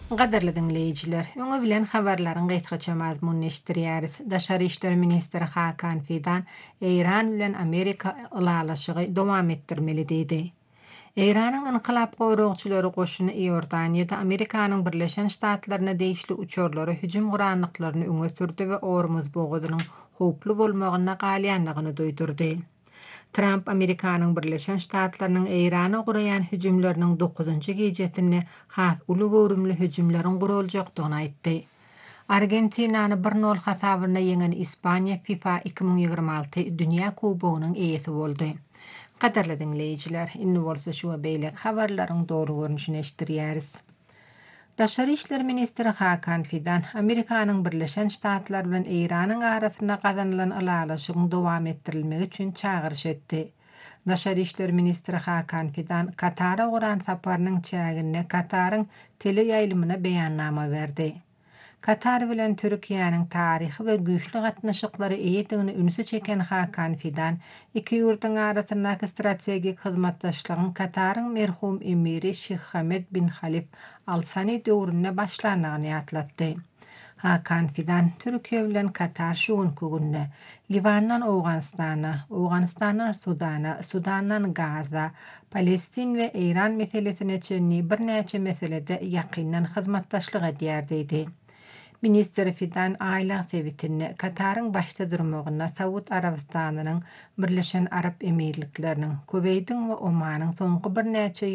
Gaderli dinleyiciler, öňe bilen habarlaryň gaýtgaça mazmunny eşdirýäris. Daşary işler ministri Hakan Fidan Eýran bilen Amerika ylalaşygy dowam etdirmeli dedi. Eýranyň ynqylap goýrogçylary goşuny Iordaniýada Amerikanyň Birleşen Ştatlaryna değişli uçorlary hüjüm guranlyklaryny öňe sürdi we Ormuz bogadynyň howplu bolmagyna galýanlygyny duýdurdy. Trump Amerikanyň Birleşen Ştatlarynyň Eýrana guraýan hüjümleriniň 9-njy gejesinde has uly görümli hüjümleriň guruljakdygyny aýtdy. Argentinany 1-0 hasabyna ýeňen Ispaniýa FIFA 2026 Dünýä Kubogynyň eýesi boldy. Gaderli dinleyijiler, inni bolsa şu beýlek habarlaryň dogry görnüşini eşdirýäris. Daşary işler ministri Hakan Fidan Amerikanyň Birleşen Ştatlar bilen Eýranyň arasyna gazanylan ylalaşygyň dowam etdirilmegi üçin çagyryş etdi. Daşary işler ministri Hakan Fidan Katara guran saparynyň çägine Kataryň tele ýaýlymyna beýannama berdi. Katar bilen Türkiýanyň taryhy we güýçli gatnaşyklary eýetigini ünsi çeken Hakan Fidan, iki ýurtyň arasyna strategik hyzmatdaşlygyň Kataryň merhum emiri Şeyh Hamed bin Halif Al Sani döwrüne başlanyny ýatlatdy. Hakan Fidan, Türkiýe bilen Katar şuňky günne Libandan Owganystana, Owganystandan Sudana, Sudandan Gaza, Palestin we Eýran meselesine çenli birnäçe meselede ýakyndan hyzmatdaşlyk edýär dedi. Minister Fidan aýla sebitini Kataryň başda durmagyna Saud Arabistanynyň Birleşen Arap Emirlikleriniň Kuweytiň we Omanyň soňky birnäçe